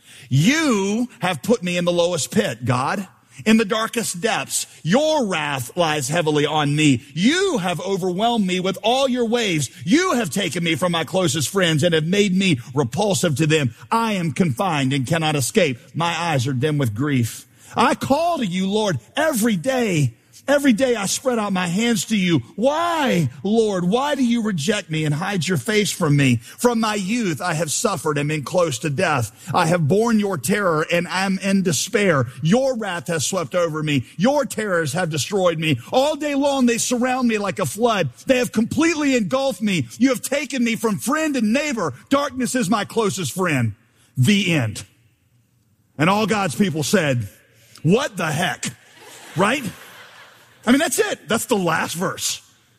S15: You have put me in the lowest pit, God. In the darkest depths, your wrath lies heavily on me. You have overwhelmed me with all your waves. You have taken me from my closest friends and have made me repulsive to them. I am confined and cannot escape. My eyes are dim with grief. I call to you, Lord, every day. Every day I spread out my hands to you. Why, Lord, why do you reject me and hide your face from me? From my youth I have suffered and been close to death. I have borne your terror and am in despair. Your wrath has swept over me. Your terrors have destroyed me. All day long they surround me like a flood. They have completely engulfed me. You have taken me from friend and neighbor. Darkness is my closest friend. The end. And all God's people said, what the heck? Right? I mean, that's it. That's the last verse.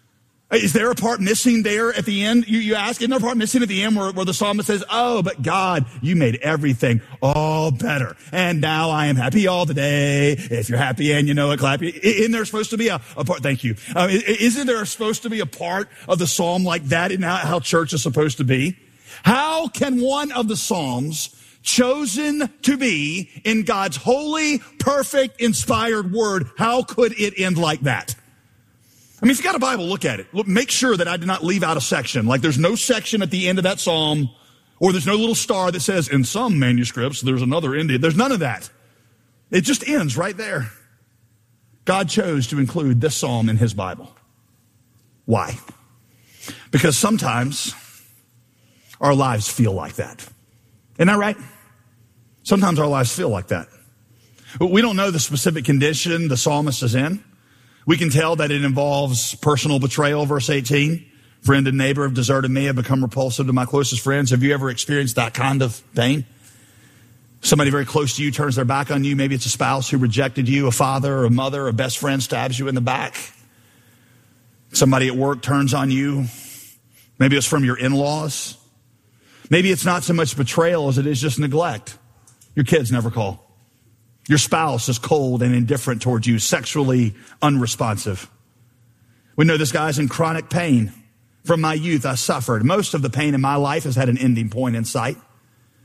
S15: Is there a part missing there at the end? You ask, isn't there a part missing at the end where the psalmist says, oh, but God, you made everything all better. And now I am happy all the day. If you're happy and you know it, clap. Isn't there supposed to be a part? Thank you. Isn't there supposed to be a part of the psalm like that in how church is supposed to be? How can one of the psalms chosen to be in God's holy, perfect, inspired word, how could it end like that? I mean, if you got a Bible, look at it. Look, make sure that I did not leave out a section. Like there's no section at the end of that psalm, or there's no little star that says, in some manuscripts, there's another ending. There's none of that. It just ends right there. God chose to include this psalm in his Bible. Why? Because sometimes our lives feel like that. Isn't that right? Sometimes our lives feel like that. We don't know the specific condition the psalmist is in. We can tell that it involves personal betrayal, verse 18. Friend and neighbor have deserted me, have become repulsive to my closest friends. Have you ever experienced that kind of pain? Somebody very close to you turns their back on you. Maybe it's a spouse who rejected you, a father or a mother, a best friend stabs you in the back. Somebody at work turns on you. Maybe it's from your in-laws. Maybe it's not so much betrayal as it is just neglect. Your kids never call. Your spouse is cold and indifferent towards you, sexually unresponsive. We know this guy's in chronic pain. From my youth, I suffered. Most of the pain in my life has had an ending point in sight.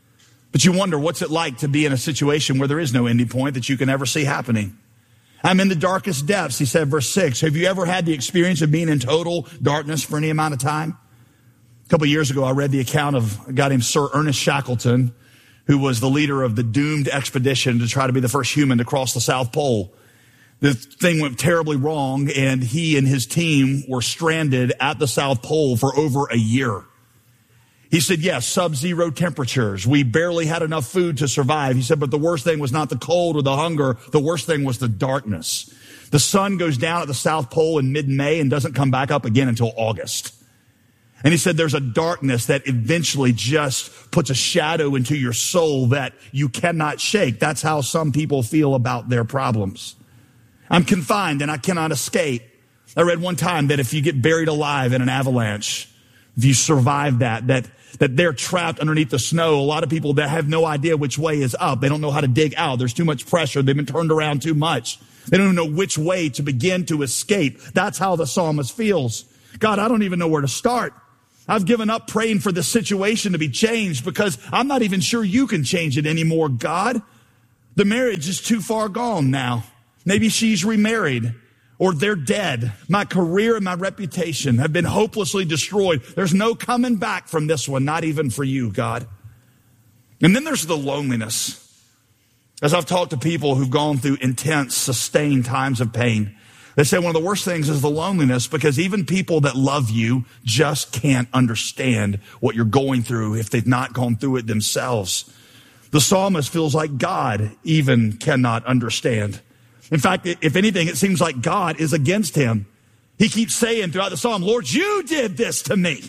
S15: But you wonder, what's it like to be in a situation where there is no ending point that you can ever see happening? I'm in the darkest depths, he said, verse 6. Have you ever had the experience of being in total darkness for any amount of time? A couple of years ago, I read the account of a guy named Sir Ernest Shackleton, who was the leader of the doomed expedition to try to be the first human to cross the South Pole. The thing went terribly wrong, and he and his team were stranded at the South Pole for over a year. He said, yes, sub-zero temperatures. We barely had enough food to survive. He said, but the worst thing was not the cold or the hunger. The worst thing was the darkness. The sun goes down at the South Pole in mid-May and doesn't come back up again until August. And he said there's a darkness that eventually just puts a shadow into your soul that you cannot shake. That's how some people feel about their problems. I'm confined and I cannot escape. I read one time that if you get buried alive in an avalanche, if you survive that they're trapped underneath the snow. A lot of people that have no idea which way is up. They don't know how to dig out. There's too much pressure. They've been turned around too much. They don't even know which way to begin to escape. That's how the psalmist feels. God, I don't even know where to start. I've given up praying for this situation to be changed because I'm not even sure you can change it anymore, God. The marriage is too far gone now. Maybe she's remarried. Or they're dead. My career and my reputation have been hopelessly destroyed. There's no coming back from this one, not even for you, God. And then there's the loneliness. As I've talked to people who've gone through intense, sustained times of pain, they say one of the worst things is the loneliness because even people that love you just can't understand what you're going through if they've not gone through it themselves. The psalmist feels like God even cannot understand. In fact, if anything, it seems like God is against him. He keeps saying throughout the psalm, Lord, you did this to me.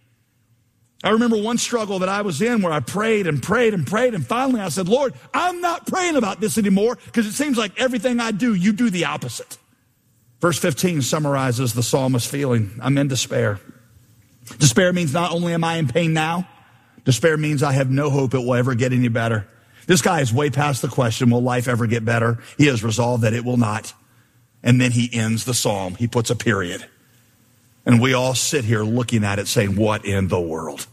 S15: I remember one struggle that I was in where I prayed and prayed and prayed. And finally I said, Lord, I'm not praying about this anymore because it seems like everything I do, you do the opposite. Verse 15 summarizes the psalmist's feeling. I'm in despair. Despair means not only am I in pain now, despair means I have no hope it will ever get any better. This guy is way past the question, will life ever get better? He has resolved that it will not. And then he ends the psalm. He puts a period. And we all sit here looking at it saying, what in the world?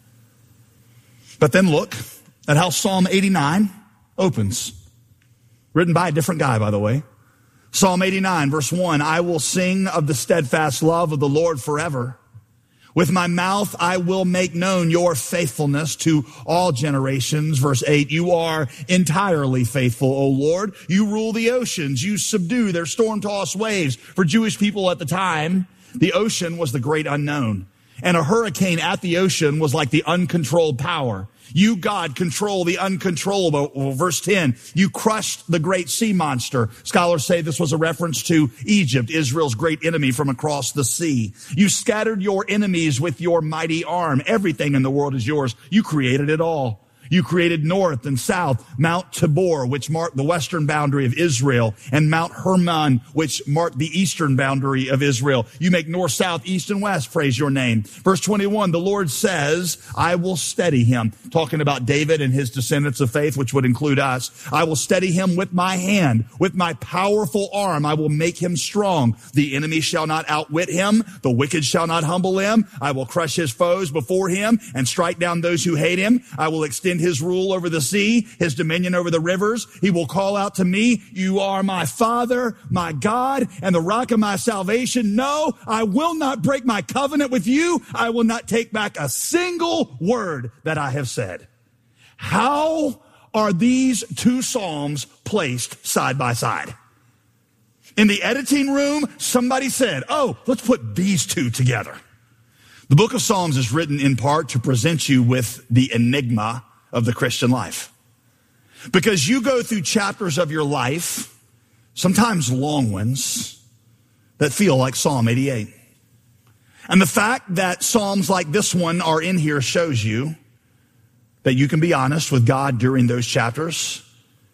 S15: But then look at how Psalm 89 opens. Written by a different guy, by the way. Psalm 89, verse 1, I will sing of the steadfast love of the Lord forever. With my mouth, I will make known your faithfulness to all generations. Verse 8, you are entirely faithful, O Lord. You rule the oceans. You subdue their storm-tossed waves. For Jewish people at the time, the ocean was the great unknown. And a hurricane at the ocean was like the uncontrolled power. You, God, control the uncontrollable. Verse 10, you crushed the great sea monster. Scholars say this was a reference to Egypt, Israel's great enemy from across the sea. You scattered your enemies with your mighty arm. Everything in the world is yours. You created it all. You created north and south, Mount Tabor, which marked the western boundary of Israel, and Mount Hermon, which marked the eastern boundary of Israel. You make north, south, east, and west, praise your name. Verse 21, the Lord says, I will steady him. Talking about David and his descendants of faith, which would include us. I will steady him with my hand. With my powerful arm, I will make him strong. The enemy shall not outwit him. The wicked shall not humble him. I will crush his foes before him and strike down those who hate him. I will extend his rule over the sea, his dominion over the rivers. He will call out to me, you are my Father, my God, and the rock of my salvation. No, I will not break my covenant with you. I will not take back a single word that I have said. How are these two psalms placed side by side? In the editing room, somebody said, oh, let's put these two together. The book of Psalms is written in part to present you with the enigma of the Christian life. Because you go through chapters of your life, sometimes long ones, that feel like Psalm 88. And the fact that Psalms like this one are in here shows you that you can be honest with God during those chapters,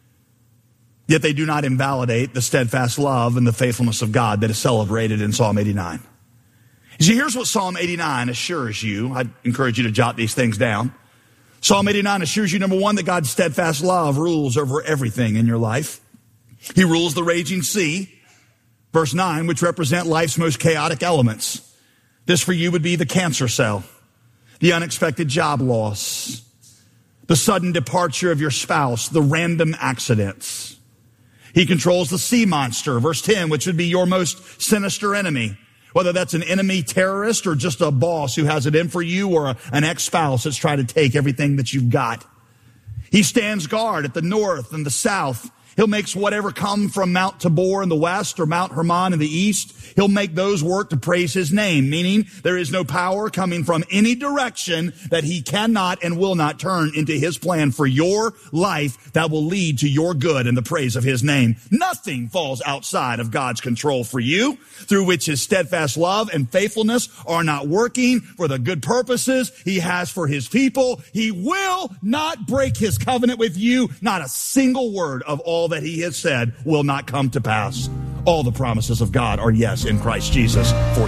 S15: yet they do not invalidate the steadfast love and the faithfulness of God that is celebrated in Psalm 89. You see, here's what Psalm 89 assures you. I'd encourage you to jot these things down. Psalm 89 assures you, number one, that God's steadfast love rules over everything in your life. He rules the raging sea. Verse 9, which represent life's most chaotic elements. This for you would be the cancer cell, the unexpected job loss, the sudden departure of your spouse, the random accidents. He controls the sea monster, verse 10, which would be your most sinister enemy. Whether that's an enemy terrorist or just a boss who has it in for you, or an ex-spouse that's trying to take everything that you've got. He stands guard at the north and the south. He'll make whatever come from Mount Tabor in the west or Mount Hermon in the east. He'll make those work to praise his name, meaning there is no power coming from any direction that he cannot and will not turn into his plan for your life that will lead to your good and the praise of his name. Nothing falls outside of God's control for you, through which his steadfast love and faithfulness are not working for the good purposes he has for his people. He will not break his covenant with you. Not a single word of all that he has said will not come to pass. All the promises of God are yes in Christ Jesus for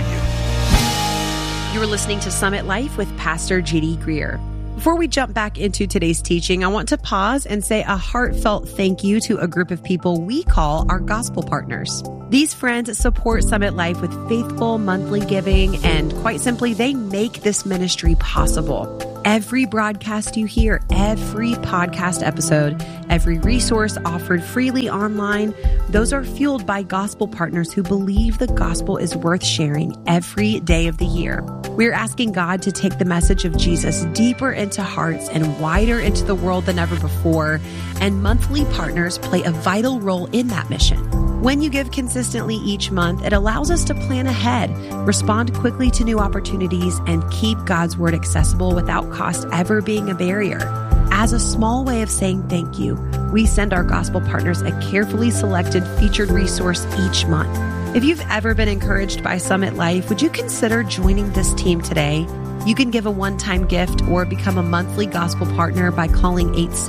S15: you.
S14: You are listening to Summit Life with Pastor J.D. Greer. Before we jump back into today's teaching, I want to pause and say a heartfelt thank you to a group of people we call our gospel partners. These friends support Summit Life with faithful monthly giving, and quite simply, they make this ministry possible. Every broadcast you hear, every podcast episode, every resource offered freely online, those are fueled by gospel partners who believe the gospel is worth sharing every day of the year. We're asking God to take the message of Jesus deeper into hearts and wider into the world than ever before, and monthly partners play a vital role in that mission. When you give consistently each month, it allows us to plan ahead, respond quickly to new opportunities, and keep God's word accessible without cost ever being a barrier. As a small way of saying thank you, we send our gospel partners a carefully selected featured resource each month. If you've ever been encouraged by Summit Life, would you consider joining this team today? You can give a one-time gift or become a monthly gospel partner by calling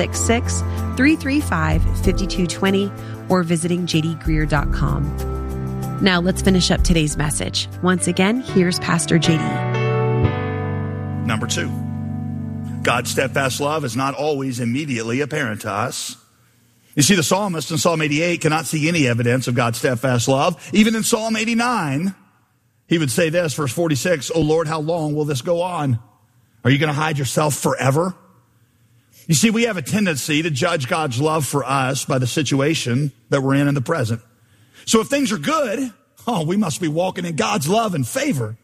S14: 866-335-5220 or visiting jdgreer.com. Now let's finish up today's message. Once again, here's Pastor JD.
S15: Number 2, God's steadfast love is not always immediately apparent to us. You see, the psalmist in Psalm 88 cannot see any evidence of God's steadfast love. Even in Psalm 89, he would say this, verse 46, "O Lord, how long will this go on? Are you going to hide yourself forever?" You see, we have a tendency to judge God's love for us by the situation that we're in the present. So if things are good, we must be walking in God's love and favor.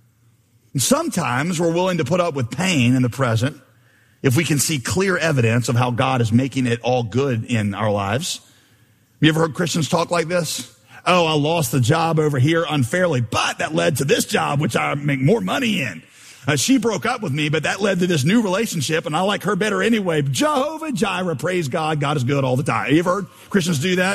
S15: And sometimes we're willing to put up with pain in the present if we can see clear evidence of how God is making it all good in our lives. You ever heard Christians talk like this? "Oh, I lost the job over here unfairly, but that led to this job, which I make more money in. She broke up with me, but that led to this new relationship, and I like her better anyway. Jehovah Jireh, praise God. God is good all the time." You ever heard Christians do that?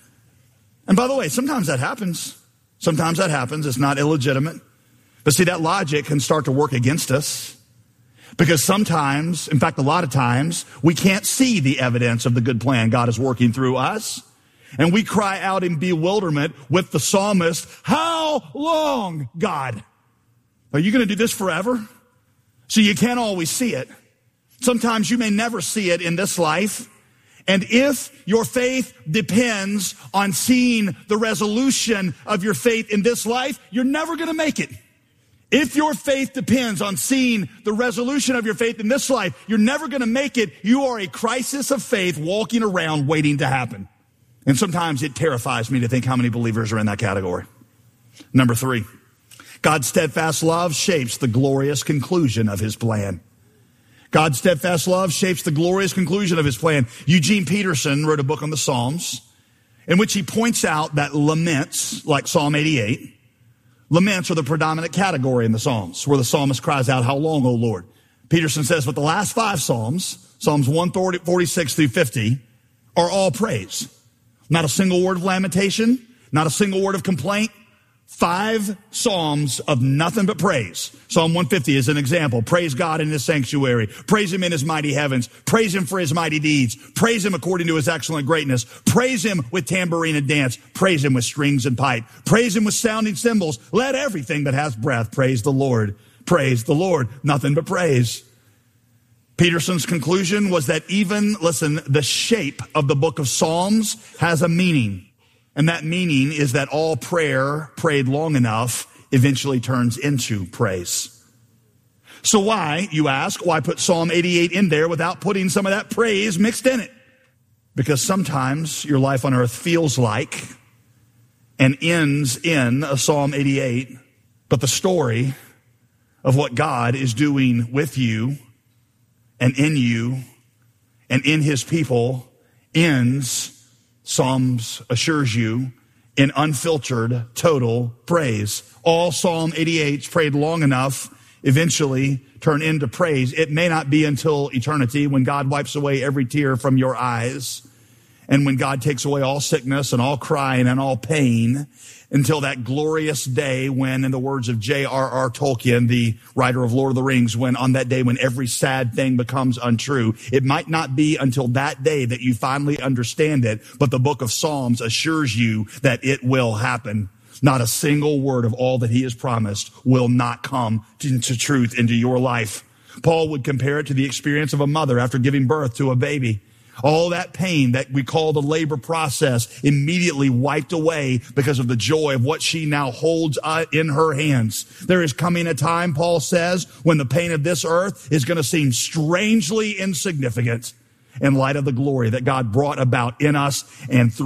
S15: And by the way, sometimes that happens. Sometimes that happens. It's not illegitimate. But see, that logic can start to work against us. Because sometimes, in fact, a lot of times, we can't see the evidence of the good plan God is working through us. And we cry out in bewilderment with the psalmist, "How long, God? Are you going to do this forever?" So you can't always see it. Sometimes you may never see it in this life. And if your faith depends on seeing the resolution of your faith in this life, you're never going to make it. If your faith depends on seeing the resolution of your faith in this life, you're never going to make it. You are a crisis of faith walking around waiting to happen. And sometimes it terrifies me to think how many believers are in that category. Number 3, God's steadfast love shapes the glorious conclusion of his plan. God's steadfast love shapes the glorious conclusion of his plan. Eugene Peterson wrote a book on the Psalms in which he points out that laments, like Psalm 88, laments are the predominant category in the Psalms, where the psalmist cries out, "How long, O Lord?" Peterson says, but the last 5 Psalms, Psalms 146 through 50, are all praise. Not a single word of lamentation, not a single word of complaint. 5 Psalms of nothing but praise. Psalm 150 is an example. Praise God in his sanctuary. Praise him in his mighty heavens. Praise him for his mighty deeds. Praise him according to his excellent greatness. Praise him with tambourine and dance. Praise him with strings and pipe. Praise him with sounding cymbals. Let everything that has breath praise the Lord. Praise the Lord. Nothing but praise. Peterson's conclusion was that even, listen, the shape of the book of Psalms has a meaning. And that meaning is that all prayer prayed long enough eventually turns into praise. So why, you ask, why put Psalm 88 in there without putting some of that praise mixed in it? Because sometimes your life on earth feels like and ends in a Psalm 88, but the story of what God is doing with you and in you and in his people ends, Psalms assures you, in unfiltered, total praise. All Psalm 88 prayed long enough eventually turn into praise. It may not be until eternity when God wipes away every tear from your eyes and when God takes away all sickness and all crying and all pain, until that glorious day when, in the words of J.R.R. Tolkien, the writer of Lord of the Rings, when on that day when every sad thing becomes untrue. It might not be until that day that you finally understand it, but the book of Psalms assures you that it will happen. Not a single word of all that he has promised will not come into truth into your life. Paul would compare it to the experience of a mother after giving birth to a baby. All that pain that we call the labor process immediately wiped away because of the joy of what she now holds in her hands. There is coming a time, Paul says, when the pain of this earth is going to seem strangely insignificant in light of the glory that God brought about in us and through